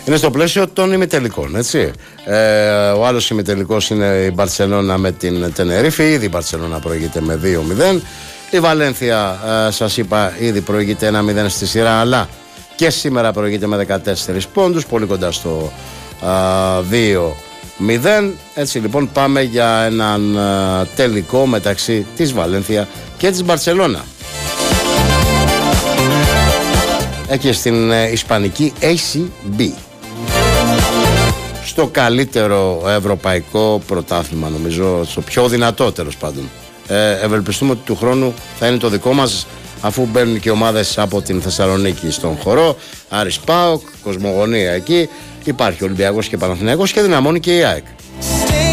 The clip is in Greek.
Είναι στο πλαίσιο των ημιτελικών, έτσι. Ο άλλος ημιτελικός είναι η Μπαρσελόνα με την Τενερίφη. Ήδη η Μπαρσελόνα προηγείται με 2-0. Η Βαλένθια, σας είπα, ήδη προηγείται 1-0 στη σειρά, αλλά και σήμερα προηγείται με 14 πόντους, πολύ κοντά στο 2-0. Έτσι λοιπόν πάμε για έναν τελικό μεταξύ της Βαλένθια και της Μπαρσελόνα. Εκεί στην ισπανική ACB, στο καλύτερο ευρωπαϊκό πρωτάθλημα, νομίζω, στο πιο δυνατό τέλος πάντων. Ευελπιστούμε ότι του χρόνου θα είναι το δικό μας, αφού μπαίνουν και ομάδες από την Θεσσαλονίκη στον χορό. Άρης ΠΑΟΚ, Κοσμογονία εκεί, υπάρχει Ολυμπιακός και Παναθηναϊκός και δυναμώνει και η ΑΕΚ.